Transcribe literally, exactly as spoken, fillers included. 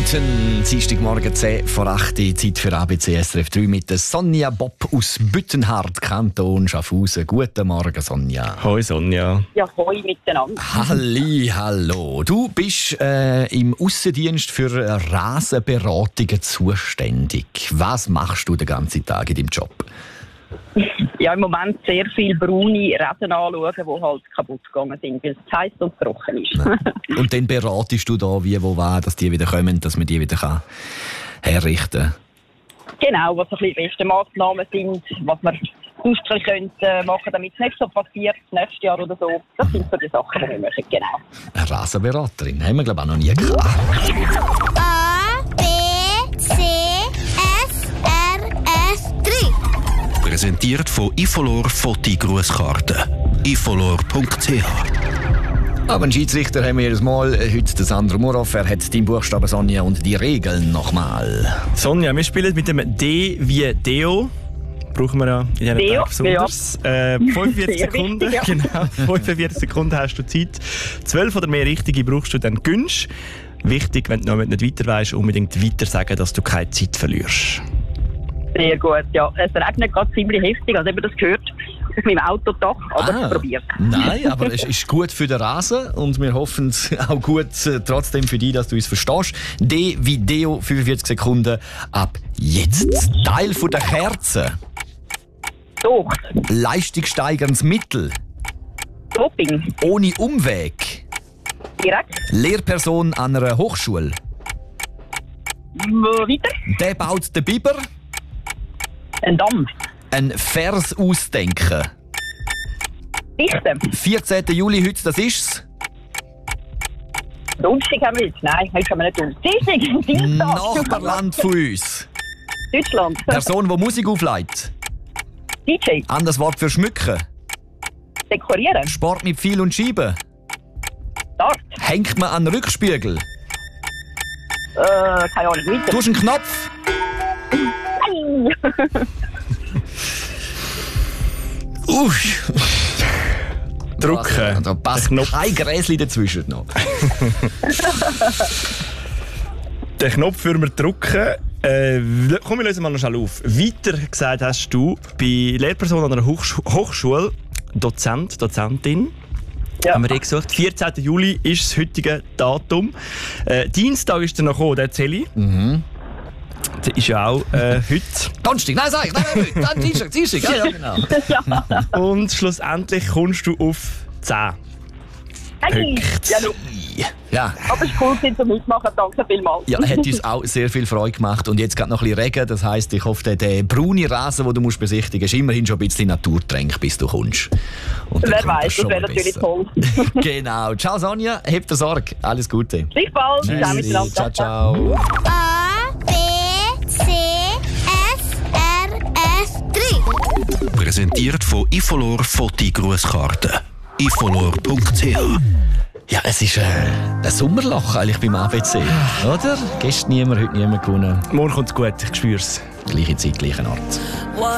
Minuten. Dienstagmorgen zehn vor acht. Zeit für A B C S R F drei mit der Sonja Bopp aus Büttenhardt, Kanton Schaffhausen. Guten Morgen, Sonja. Hoi, Sonja. Ja, hoi miteinander. Halli, hallo. Du bist äh, im Aussendienst für Rasenberatungen zuständig. Was machst du den ganzen Tag in deinem Job? Ja, im Moment sehr viele braune Rasen anschauen, die halt kaputt gegangen sind, weil es zu heiß und trocken ist. Und dann beratest du da, wie, wo, was, dass die wieder kommen, dass man die wieder kann herrichten kann? Genau, was so ein bisschen die besten Massnahmen sind, was man sonst können, äh, machen, damit es nicht so passiert, nächstes Jahr oder so. Das sind so die Sachen, die wir machen, genau. Eine Rasenberaterin haben wir, glaube ich, auch noch nie gehabt. A, B, C, S, R, S, drei. Präsentiert von Ifolor Foti Grußkarte. ifolor punkt c h. Aber einen Schiedsrichter haben wir jedes Mal. Heute der Sandro Murhoff. Er hat deinen Buchstaben, Sonja, und die Regeln nochmal. Sonja, wir spielen mit dem D wie Deo. Brauchen wir ja in dieser Deo, Tag besonders. Ja. Äh, fünfundvierzig Sehr Sekunden. wichtig, ja. Genau, fünfundvierzig Sekunden hast du Zeit. zwölf oder mehr richtige brauchst du dann Günsch. Wichtig, wenn du noch nicht weiter weißt, unbedingt weiter sagen, dass du keine Zeit verlierst. Sehr gut, ja. Es regnet gerade ziemlich heftig, also eben das gehört auf meinem Autodach, aber Ah, es probiert. Nein, aber es ist gut für den Rasen und wir hoffen es auch gut äh, trotzdem für dich, dass du uns verstehst. D wie Deo, fünfundvierzig Sekunden ab jetzt. Teil von der Kerze. Doch, Leistungssteigerndes Mittel. Doping, Ohne Umweg. direkt, Lehrperson an einer Hochschule. weiter, Der baut den Biber. ein Damm, Ein Vers ausdenken. Dichte, vierzehnten Juli, heute, das ist's. Donnerstag haben wir jetzt, nein, heute haben wir nicht tun. Dienstag, Dienstag, Nachbarland von uns. Deutschland, Person, die Musik auflegt. D J, Anderes Wort für schmücken. dekorieren, Sport mit Pfeil und Scheibe. Dart, Hängt man an den Rückspiegel. äh, keine Ahnung, weiter. Du hast einen Knopf. Uff. Drucken. Da passt kein Gräschen dazwischen noch. Den Knopf für wir drucken. Äh, komm, wir lösen mal noch schnell auf. Weiter gesagt hast du, bei Lehrperson an einer Hochsch- Hochschule, Dozent, Dozentin, Ja. haben wir die gesucht. vierzehnten Juli ist das heutige Datum. Äh, Dienstag ist er noch gekommen, der Zeli. Mhm. Der ist ja auch äh, heute. Donnerstag, nein, sag ich, nein, nein, nein, nein, Dienstag, Dienstag, ja, ja, genau. Ja, Und schlussendlich kommst du auf zehn. hey. Pünkt. Ja, du, Ja, aber es ist cool, dass Sie mitmachen, danke vielmals. ja, hat uns auch sehr viel Freude gemacht. Und jetzt geht noch ein bisschen Regen, das heisst, ich hoffe, der, der braune Rasen, den du musst besichtigen musst, ist immerhin schon ein bisschen naturtränk, bis du kommst. Und dann Wer kommt weiß, das schon wäre mal natürlich besser. toll. Genau. Ciao Sonja, habt ihr Sorge. Alles Gute. Bis bald, ciao miteinander. Ciao, ciao. A, B, C, S, R, S, drei. Präsentiert von Ifolor Foti Grußkarte. ifolor punkt c h. Ja, es ist äh, ein Sommerloch eigentlich beim A B C, oder? Gestern niemand, heute niemand gewonnen. Morgen kommt's gut, ich spür's. Gleiche Zeit, gleicher Ort.